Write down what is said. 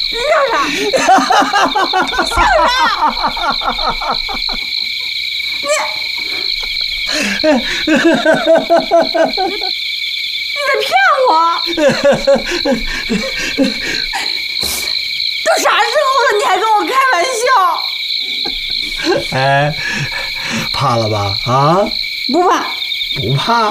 笑啥？笑啥？你在骗我？都啥时候了，你还跟我开玩笑？ 哎，怕了吧？啊？ 不怕。 不怕？